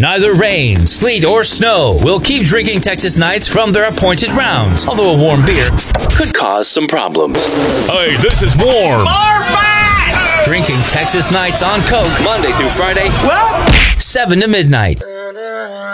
Neither rain, sleet, or snow will keep drinking Texas Nights from their appointed rounds, although a warm beer could cause some problems. Hey, this is warm. Drinking Texas Nights on Coke Monday through Friday, 7 to midnight.